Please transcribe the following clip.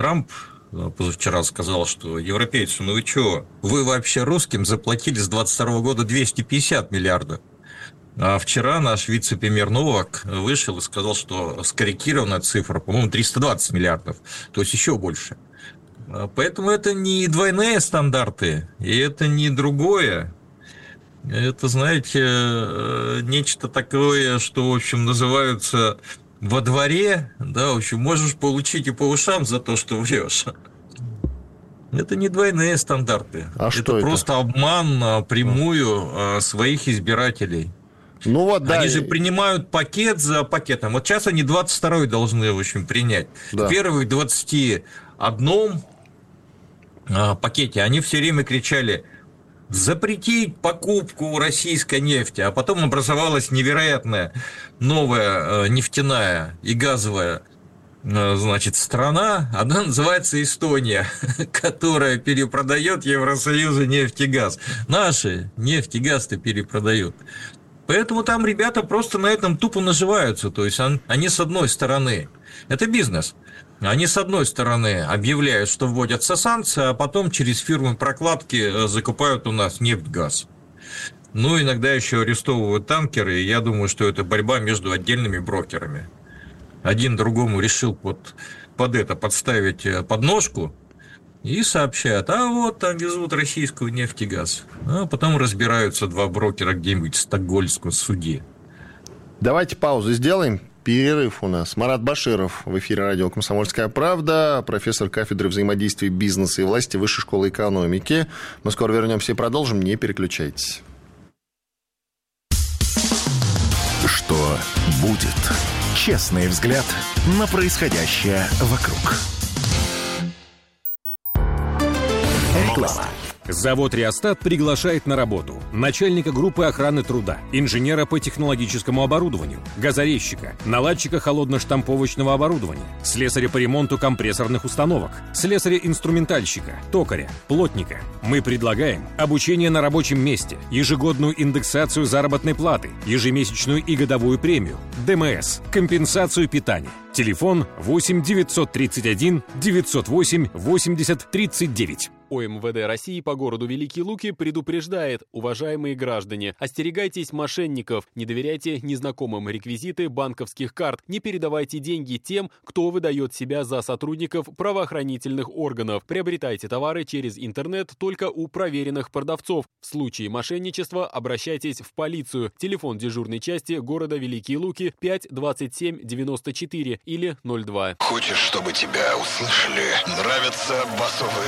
Трамп позавчера сказал, что европейцы, ну вы что, вы вообще русским заплатили с 22 года 250 миллиардов. А вчера наш вице-премьер Новак вышел и сказал, что скорректированная цифра, по-моему, 320 миллиардов, то есть еще больше. Поэтому это не двойные стандарты, и это не другое. Это, знаете, нечто такое, что, в общем, называется во дворе, да, в общем, можешь получить и по ушам за то, что врешь. Это не двойные стандарты. А что это? Просто обман напрямую своих избирателей. Ну вот, да. Они же принимают пакет за пакетом. Вот сейчас они 22-й должны, в общем, принять. Да. В первых 21 пакете они все время кричали: запретить покупку российской нефти, а потом образовалась невероятная новая нефтяная и газовая, значит, страна, она называется Эстония, которая перепродает Евросоюзу нефть и газ. Наши нефть и газ-то перепродают. Поэтому там ребята просто на этом тупо наживаются. То есть они с одной стороны, это бизнес, они с одной стороны объявляют, что вводятся санкции, а потом через фирмы прокладки закупают у нас нефть-газ. Ну, иногда еще арестовывают танкеры, и я думаю, что это борьба между отдельными брокерами. Один другому решил под это подставить подножку и сообщают: а вот там везут российскую нефть и газ. А потом разбираются два брокера где-нибудь в стокгольмском суде. Давайте паузу сделаем. Перерыв у нас. Марат Баширов в эфире радио «Комсомольская правда», профессор кафедры взаимодействия бизнеса и власти Высшей школы экономики. Мы скоро вернемся и продолжим. Не переключайтесь. Что будет? Честный взгляд на происходящее вокруг. Реклама. Завод «Реостат» приглашает на работу начальника группы охраны труда, инженера по технологическому оборудованию, газорезчика, наладчика холодно-штамповочного оборудования, слесаря по ремонту компрессорных установок, слесаря-инструментальщика, токаря, плотника. Мы предлагаем обучение на рабочем месте, ежегодную индексацию заработной платы, ежемесячную и годовую премию, ДМС, компенсацию питания. Телефон 8 931 908 80 39. ОМВД России по городу Великие Луки предупреждает: уважаемые граждане, остерегайтесь мошенников, не доверяйте незнакомым реквизиты банковских карт, не передавайте деньги тем, кто выдает себя за сотрудников правоохранительных органов, приобретайте товары через интернет только у проверенных продавцов. В случае мошенничества обращайтесь в полицию. Телефон дежурной части города Великие Луки 5 27 94 или 02. Хочешь, чтобы тебя услышали? Нравятся басовые